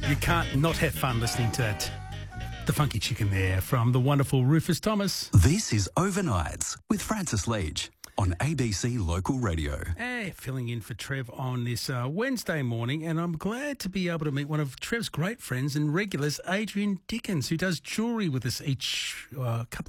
You can't not have fun listening to that. The Funky Chicken there from the wonderful Rufus Thomas. This is Overnights with Francis Leach on ABC Local Radio. Hey, filling in for Trev on this Wednesday morning, and I'm glad to be able to meet one of Trev's great friends and regulars, Adrian Dickens, who does jewellery with us each couple